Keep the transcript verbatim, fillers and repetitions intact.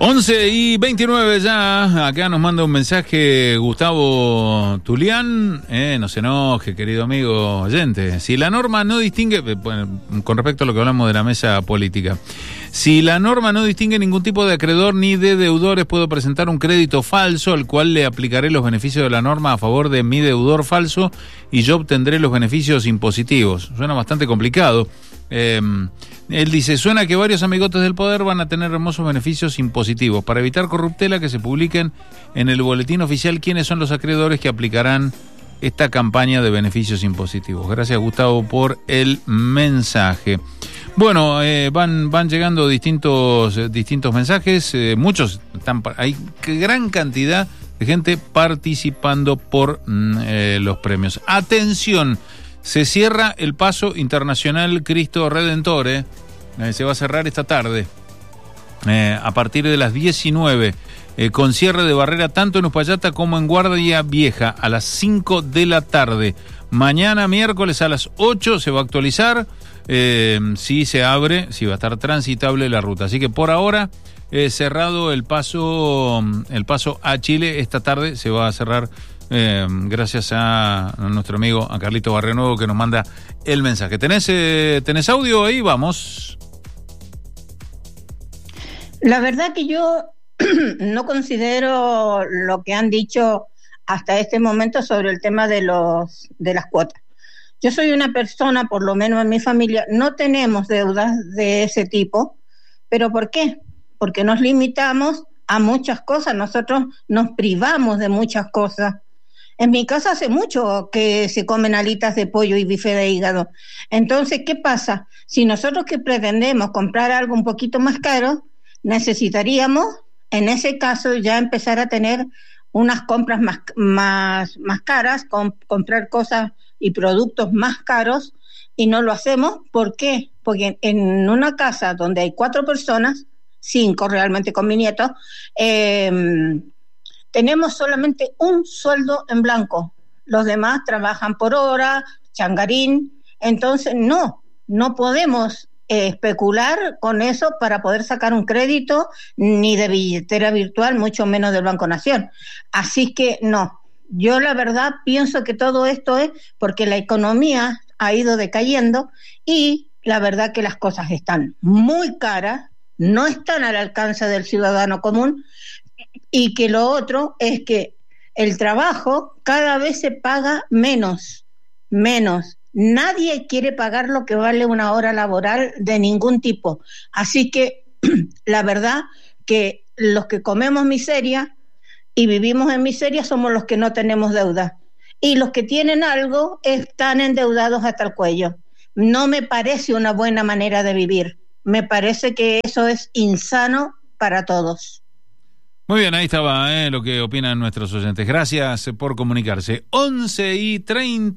once y veintinueve ya, acá nos manda un mensaje Gustavo Tulián, eh, no se enoje, querido amigo oyente. Si la norma no distingue, eh, bueno, con respecto a lo que hablamos de la mesa política, si la norma no distingue ningún tipo de acreedor ni de deudores, puedo presentar un crédito falso al cual le aplicaré los beneficios de la norma a favor de mi deudor falso y yo obtendré los beneficios impositivos. Suena bastante complicado. Eh, él dice, suena que varios amigotes del poder van a tener hermosos beneficios impositivos. Para evitar corruptela, que se publiquen en el boletín oficial quiénes son los acreedores que aplicarán esta campaña de beneficios impositivos. Gracias, Gustavo, por el mensaje. Bueno, eh, van van llegando distintos eh, distintos mensajes, eh, muchos están, hay gran cantidad de gente participando por mm, eh, los premios. Atención. Se cierra el Paso Internacional Cristo Redentor, eh. Eh, se va a cerrar esta tarde, eh, a partir de las diecinueve, eh, con cierre de barrera tanto en Uspallata como en Guardia Vieja, a las cinco de la tarde. Mañana, miércoles, a las ocho, se va a actualizar, eh, si se abre, si va a estar transitable la ruta. Así que por ahora, eh, cerrado el paso, el paso a Chile, esta tarde se va a cerrar. Eh, gracias a nuestro amigo, a Carlito Barrenuevo, que nos manda el mensaje. ¿Tenés, eh, ¿tenés audio ahí? Vamos. La verdad que yo no considero lo que han dicho hasta este momento sobre el tema de los de las cuotas. Yo soy una persona, por lo menos en mi familia, no tenemos deudas de ese tipo. ¿Pero por qué? Porque nos limitamos a muchas cosas, nosotros nos privamos de muchas cosas. En mi casa hace mucho que se comen alitas de pollo y bife de hígado. Entonces, ¿qué pasa? Si nosotros que pretendemos comprar algo un poquito más caro, necesitaríamos, en ese caso, ya empezar a tener unas compras más, más, más caras, com- comprar cosas y productos más caros, y no lo hacemos. ¿Por qué? Porque en una casa donde hay cuatro personas, cinco realmente con mi nieto, eh, tenemos solamente un sueldo en blanco. Los demás trabajan por hora, changarín. Entonces, no, no podemos eh, especular con eso para poder sacar un crédito, ni de billetera virtual, mucho menos del Banco Nación. Así que no. Yo la verdad pienso que todo esto es porque la economía ha ido decayendo y la verdad que las cosas están muy caras, no están al alcance del ciudadano común. Y que lo otro es que el trabajo cada vez se paga menos, menos. Nadie quiere pagar lo que vale una hora laboral de ningún tipo. Así que la verdad que los que comemos miseria y vivimos en miseria somos los que no tenemos deuda. Y los que tienen algo están endeudados hasta el cuello. No me parece una buena manera de vivir. Me parece que eso es insano para todos. Muy bien, ahí estaba eh, lo que opinan nuestros oyentes. Gracias por comunicarse. once y treinta.